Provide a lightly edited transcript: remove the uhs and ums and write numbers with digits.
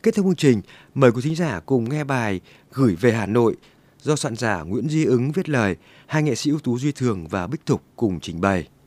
Kết thúc chương trình, mời quý thính giả cùng nghe bài Gửi về Hà Nội do soạn giả Nguyễn Duy Ứng viết lời, hai nghệ sĩ ưu tú Duy Thường và Bích Thục cùng trình bày.